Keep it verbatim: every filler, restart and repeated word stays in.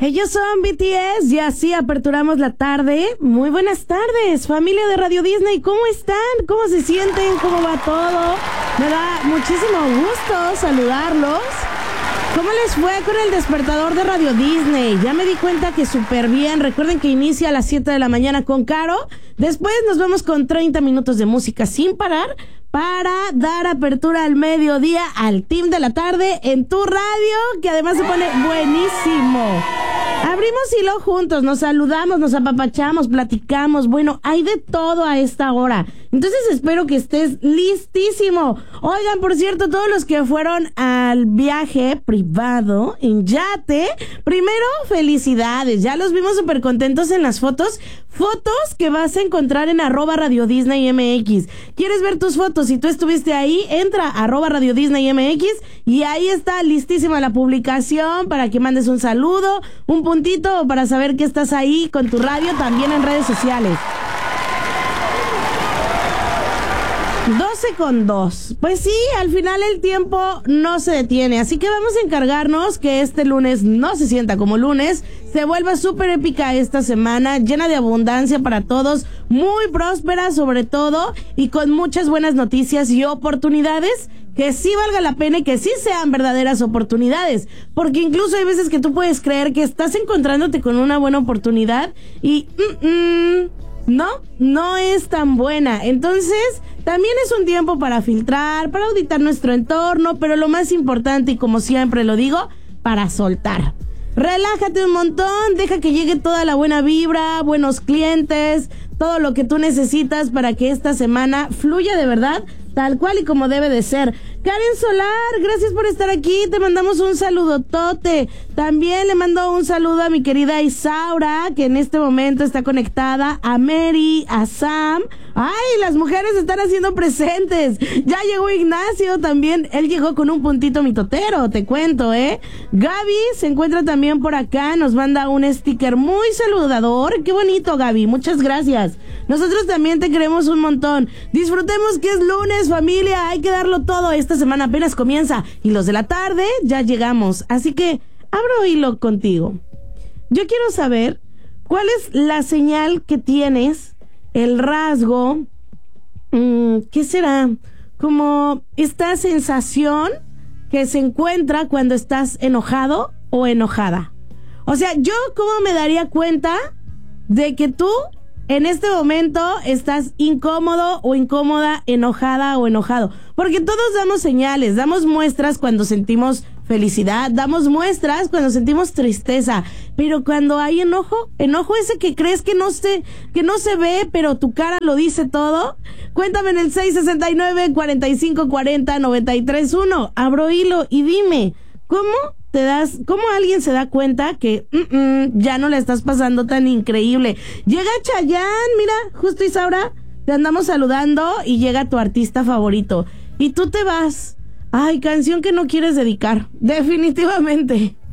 Ellos son B T S y así aperturamos la tarde. Muy buenas tardes, familia de Radio Disney. ¿Cómo están? ¿Cómo se sienten? ¿Cómo va todo? Me da muchísimo gusto saludarlos. ¿Cómo les fue con el despertador de Radio Disney? Ya me di cuenta que súper bien. Recuerden que inicia a las siete de la mañana con Caro. Después nos vemos con treinta minutos de música sin parar para dar apertura al mediodía al team de la tarde en tu radio, que además se pone buenísimo. Abrimos hilo juntos, nos saludamos, nos apapachamos, platicamos. Bueno, hay de todo a esta hora. Entonces espero que estés listísimo. Oigan, por cierto, todos los que fueron al viaje privado en yate, primero, felicidades. Ya los vimos súper contentos en las fotos. Fotos que vas a encontrar en arroba Radio Disney M X. ¿Quieres ver tus fotos? Si tú estuviste ahí, entra a arroba Radio Disney M X y ahí está listísima la publicación para que mandes un saludo, un puntito para saber que estás ahí con tu radio también en redes sociales. doce con dos. Pues sí, al final el tiempo no se detiene, así que vamos a encargarnos que este lunes no se sienta como lunes, se vuelva súper épica esta semana, llena de abundancia para todos, muy próspera sobre todo, y con muchas buenas noticias y oportunidades que sí valga la pena y que sí sean verdaderas oportunidades, porque incluso hay veces que tú puedes creer que estás encontrándote con una buena oportunidad y mm, mm, no, no es tan buena. Entonces también es un tiempo para filtrar, para auditar nuestro entorno, pero lo más importante, y como siempre lo digo, para soltar. Relájate un montón, deja que llegue toda la buena vibra, buenos clientes, todo lo que tú necesitas para que esta semana fluya de verdad, tal cual y como debe de ser. Karen Solar, gracias por estar aquí, te mandamos un saludotote. También le mando un saludo a mi querida Isaura, que en este momento está conectada, a Mary, a Sam. ¡Ay, las mujeres están haciendo presentes! Ya llegó Ignacio también, él llegó con un puntito mitotero, te cuento, ¿eh? Gaby se encuentra también por acá, nos manda un sticker muy saludador. ¡Qué bonito, Gaby! Muchas gracias. Nosotros también te queremos un montón. Disfrutemos que es lunes, familia, hay que darlo todo. Esta semana apenas comienza y los de la tarde ya llegamos, así que abro hilo contigo. Yo quiero saber cuál es la señal que tienes, el rasgo, mmm, ¿qué será? Como esta sensación que se encuentra cuando estás enojado o enojada. O sea, yo cómo me daría cuenta de que tú en este momento estás incómodo o incómoda, enojada o enojado. Porque todos damos señales, damos muestras cuando sentimos felicidad, damos muestras cuando sentimos tristeza. Pero cuando hay enojo, enojo ese que crees que no se, que no se ve, pero tu cara lo dice todo. Cuéntame en el seis sesenta y nueve, cuarenta y cinco cuarenta, noventa y tres uno. Abro hilo y dime, ¿cómo te das, cómo alguien se da cuenta que mm, mm, ya no le estás pasando tan increíble? Llega Chayanne, mira, justo Isaura, te andamos saludando y llega tu artista favorito y tú te vas. Ay, canción que no quieres dedicar, definitivamente.